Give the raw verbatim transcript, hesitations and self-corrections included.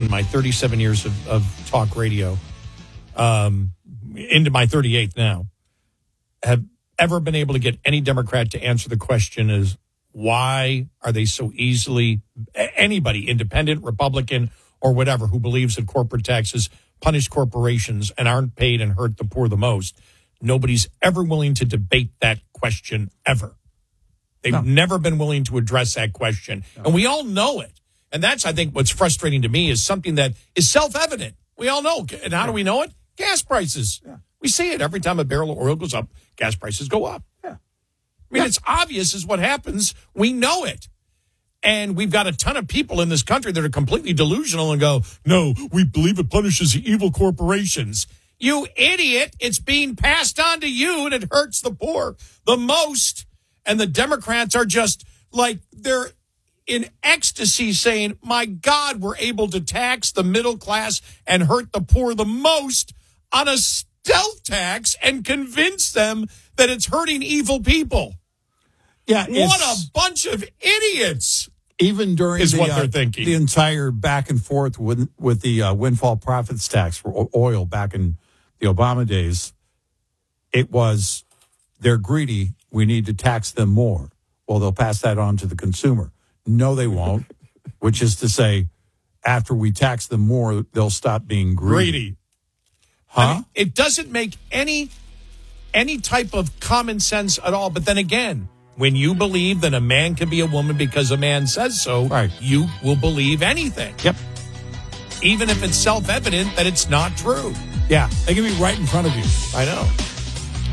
in my thirty-seven years of, of talk radio, um, into my thirty-eighth now, have ever been able to get any Democrat to answer the question is, why are they so easily, anybody, independent, Republican, or whatever, who believes that corporate taxes punish corporations and aren't paid and hurt the poor the most, nobody's ever willing to debate that question ever. They've no. never been willing to address that question. No. And we all know it. And that's, I think, what's frustrating to me is something that is self-evident. We all know. And how yeah. do we know it? Gas prices. Yeah. We see it every time a barrel of oil goes up, gas prices go up. Yeah. I mean, yeah. it's obvious is what happens. We know it. And we've got a ton of people in this country that are completely delusional and go, no, we believe it punishes the evil corporations. You idiot. It's being passed on to you, and it hurts the poor the most. And the Democrats are just like, they're in ecstasy saying, my God, we're able to tax the middle class and hurt the poor the most on a stealth tax and convince them that it's hurting evil people. Yeah, what a bunch of idiots. Even during is the, what they're uh, thinking. the entire back and forth with, with the uh, windfall profits tax for oil back in the Obama days, it was, they're greedy, we need to tax them more. Well, they'll pass that on to the consumer. No, they won't, which is to say, after we tax them more, they'll stop being greedy. Greedy. Huh? I mean, it doesn't make any any type of common sense at all. But then again, when you believe that a man can be a woman because a man says so, right. you will believe anything. Yep. Even if it's self-evident that it's not true. Yeah, they can be right in front of you. I know.